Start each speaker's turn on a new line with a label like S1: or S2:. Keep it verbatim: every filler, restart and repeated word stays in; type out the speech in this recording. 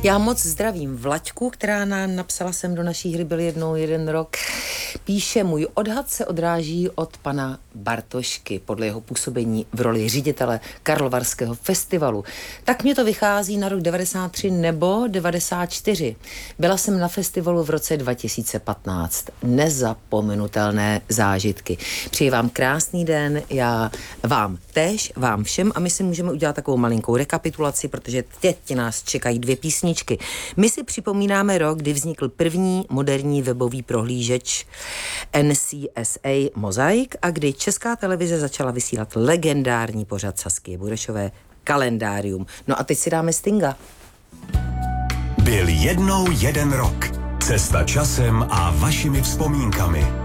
S1: Já moc zdravím Vlaďku, která nám napsala sem do naší hry Byl jednou jeden rok. Píše, můj odhad se odráží od pana Bartošky podle jeho působení v roli ředitele Karlovarského festivalu. Tak mě to vychází na rok devadesát tři nebo devadesát čtyři. Byla jsem na festivalu v roce dva tisíce patnáct. Nezapomenutelné zážitky. Přeji vám krásný den, já vám též, vám všem a my si můžeme udělat takovou malinkou rekapitulaci, protože teď nás čekají dvě písničky. My si připomínáme rok, kdy vznikl první moderní webový prohlížeč N C S A Mozaik a kdy Česká televize začala vysílat legendární pořad Saskie Burešové Kalendárium. No a teď si dáme Stinga.
S2: Byl jednou jeden rok. Cesta časem a vašimi vzpomínkami.